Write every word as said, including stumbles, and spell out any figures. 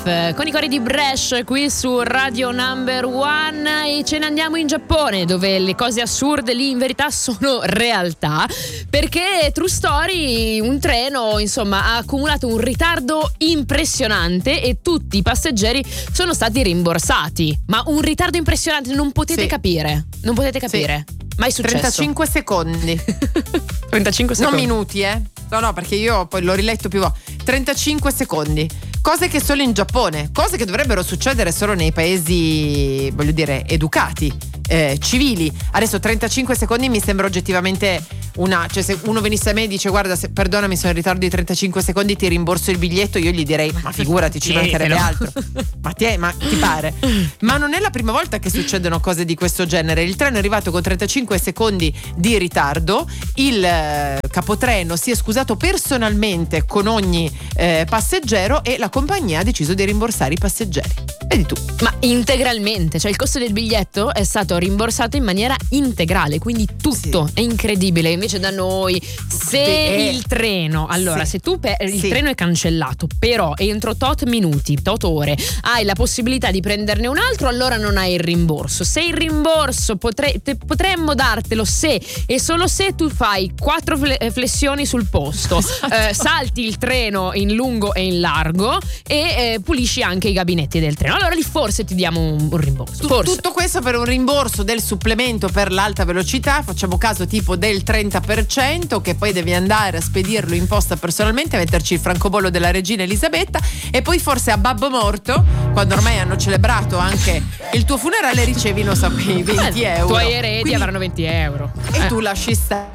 Life con i cori di Bresh qui su Radio Number One, e ce ne andiamo in Giappone, dove le cose assurde lì in verità sono realtà, perché true story, un treno insomma ha accumulato un ritardo impressionante e tutti i passeggeri sono stati rimborsati. Ma un ritardo impressionante, non potete sì. capire non potete capire sì. mai successo. trentacinque secondi trentacinque secondi, non minuti, eh no no perché io poi l'ho riletto più volte. Trentacinque secondi, cose che solo in Giappone, cose che dovrebbero succedere solo nei paesi, voglio dire, educati, eh, civili. Adesso trentacinque secondi mi sembra oggettivamente una, cioè se uno venisse a me e dice guarda se, perdonami sono in ritardo di trentacinque secondi, ti rimborso il biglietto, io gli direi ma figurati, ci mancherebbe altro. Ma ti, ma ti pare? Ma non è la prima volta che succedono cose di questo genere. Il treno è arrivato con trentacinque secondi di ritardo, il eh, capotreno si è scusato personalmente con ogni eh, passeggero e la compagnia ha deciso di rimborsare i passeggeri. Vedi tu. Ma integralmente, cioè il costo del biglietto è stato rimborsato in maniera integrale, quindi tutto. Sì. È incredibile. Invece da noi, se Beh, il treno, allora sì. se tu per, il sì. treno è cancellato, però entro tot minuti, tot ore hai la possibilità di prenderne un altro, allora non hai il rimborso. Se il rimborso potre, te, potremmo dartelo se e solo se tu fai quattro flessioni sul posto, eh, salti il treno in lungo e in largo e eh, pulisci anche i gabinetti del treno, allora lì forse ti diamo un, un rimborso. Forse. Tutto questo per un rimborso del supplemento per l'alta velocità, facciamo caso tipo del trenta per cento, che poi devi andare a spedirlo in posta personalmente, metterci il francobollo della regina Elisabetta, e poi forse a babbo morto, quando ormai hanno celebrato anche il tuo funerale, ricevi, non so, quei venti euro. I tuoi eredi Quindi, avranno venti euro e eh. tu lasci stare.